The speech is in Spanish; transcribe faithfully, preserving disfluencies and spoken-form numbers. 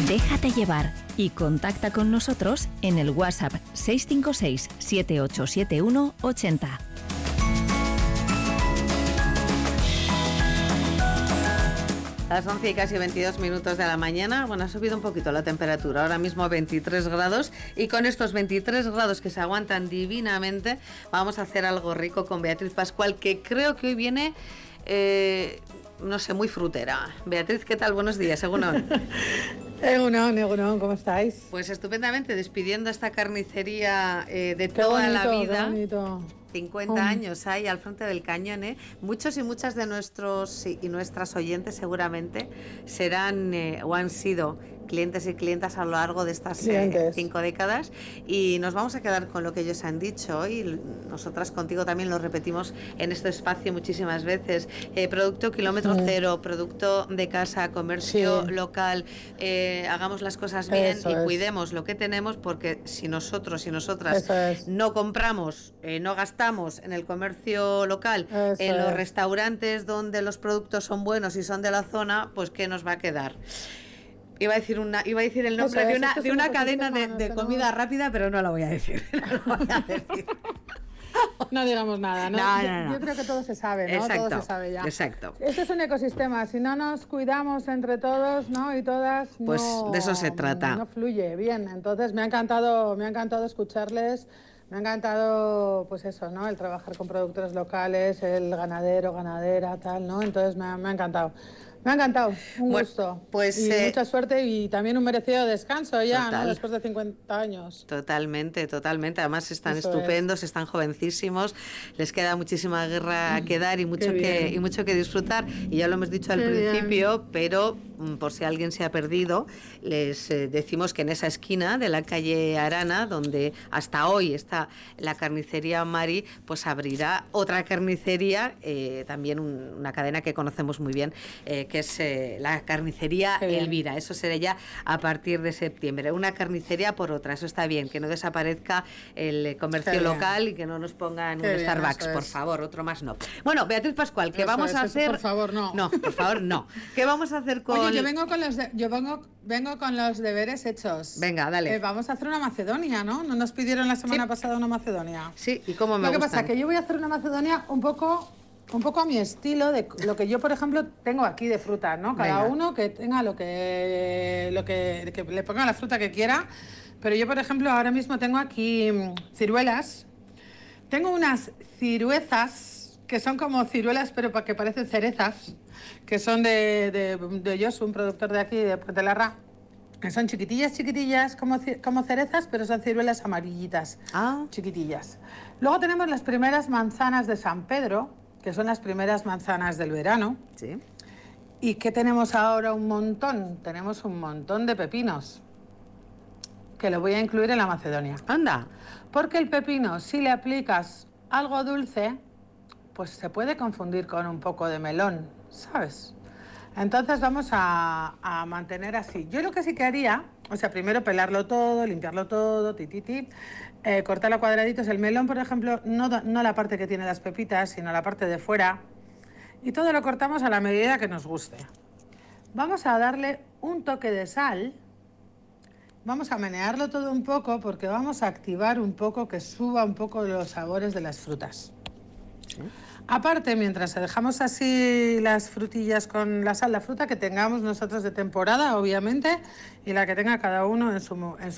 Déjate llevar y contacta con nosotros en el WhatsApp seis cinco seis, siete ocho siete uno, ochenta. A las once y casi veintidós minutos de la mañana, bueno, ha subido un poquito la temperatura, ahora mismo veintitrés grados, y con estos veintitrés grados que se aguantan divinamente, vamos a hacer algo rico con Beatriz Pascual, que creo que hoy viene, eh, no sé, muy frutera. Beatriz, ¿qué tal? Buenos días, Egunon. Egunon, Egunon, ¿cómo estáis? Pues estupendamente, despidiendo esta carnicería eh, de qué toda bonito, la vida. Qué bonito. cincuenta años hay al frente del cañón, ¿eh? Muchos y muchas de nuestros y nuestras oyentes seguramente serán eh, o han sido clientes y clientas a lo largo de estas eh, cinco décadas, y nos vamos a quedar con lo que ellos han dicho hoy. Nosotras contigo también lo repetimos en este espacio muchísimas veces. Eh, producto kilómetro sí. cero, producto de casa, comercio sí. local, eh, hagamos las cosas bien Eso y es. cuidemos lo que tenemos, porque si nosotros y nosotras es. no compramos, eh, no gastamos en el comercio local, Eso en los es. restaurantes donde los productos son buenos y son de la zona, pues ¿qué nos va a quedar? Iba a decir una, iba a decir el nombre es, de una, de una cadena de, de comida rápida, pero no la voy a decir. No, voy a decir. No digamos nada, ¿no? No, yo, no, no. yo creo que todo se sabe, ¿no? Exacto, todo se sabe ya. Exacto. Este es un ecosistema, si no nos cuidamos entre todos, ¿no? Y todas, pues no, de eso se trata. No fluye bien. Entonces me ha encantado, me ha encantado escucharles. Me ha encantado, pues eso, ¿no? El trabajar con productores locales, el ganadero, ganadera, tal, ¿no? Entonces me ha, me ha encantado. Me ha encantado, un bueno, gusto. Pues, y eh, mucha suerte y también un merecido descanso ya, total. ¿no? Después de cincuenta años. Totalmente, totalmente. Además están Eso estupendos, es. están jovencísimos, les queda muchísima guerra que dar y mucho que, y mucho que disfrutar. Y ya lo hemos dicho al Qué principio, bien. pero por si alguien se ha perdido, les eh, decimos que en esa esquina de la calle Arana, donde hasta hoy está la carnicería Mari, pues abrirá otra carnicería, eh, también un, una cadena que conocemos muy bien, eh, que es eh, la carnicería Elvira. Eso será ya a partir de septiembre. Una carnicería por otra, eso está bien, que no desaparezca el comercio local y que no nos pongan Qué un bien, Starbucks, por favor, otro más no. Bueno, Beatriz Pascual, ¿qué eso vamos es, a hacer? Por favor, no. No, por favor, no. ¿Qué vamos a hacer con...? Oye, yo vengo con los, de, yo vengo, vengo con los deberes hechos. Venga, dale. Eh, vamos a hacer una Macedonia, ¿no? ¿No nos pidieron la semana sí. pasada una Macedonia? Sí, ¿y cómo me Lo que gustan? pasa que yo voy a hacer una Macedonia un poco... Un poco a mi estilo, de lo que yo, por ejemplo, tengo aquí de fruta, ¿no? Cada Venga. uno que tenga lo que, lo que, que le ponga la fruta que quiera. Pero yo, por ejemplo, ahora mismo tengo aquí ciruelas. Tengo unas ciruezas que son como ciruelas, pero que parecen cerezas, que son de, de, de Josu, un productor de aquí, de Puente Larra. Que son chiquitillas, chiquitillas, como, como cerezas, pero son ciruelas amarillitas, ah. chiquitillas. Luego tenemos las primeras manzanas de San Pedro, que son las primeras manzanas del verano. Sí. ¿Y qué tenemos ahora? Un montón. Tenemos un montón de pepinos, que lo voy a incluir en la Macedonia. Anda. Porque el pepino, si le aplicas algo dulce, pues se puede confundir con un poco de melón, ¿sabes? Entonces vamos a, a mantener así. Yo lo que sí que haría, o sea, primero pelarlo todo, limpiarlo todo, ti, ti, ti, eh, cortarlo a cuadraditos. El melón, por ejemplo, no, no la parte que tiene las pepitas, sino la parte de fuera. Y todo lo cortamos a la medida que nos guste. Vamos a darle un toque de sal. Vamos a menearlo todo un poco porque vamos a activar un poco, que suba un poco los sabores de las frutas. ¿Sí? Aparte, mientras dejamos así las frutillas con la sal, la fruta que tengamos nosotros de temporada, obviamente, y la que tenga cada uno en su, en su